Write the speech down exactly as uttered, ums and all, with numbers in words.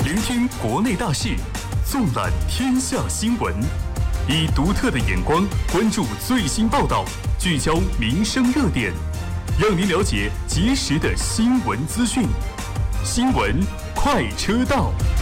聆听国内大事，纵览天下新闻，以独特的眼光关注最新报道，聚焦民生热点，让您了解及时的新闻资讯。新闻快车道。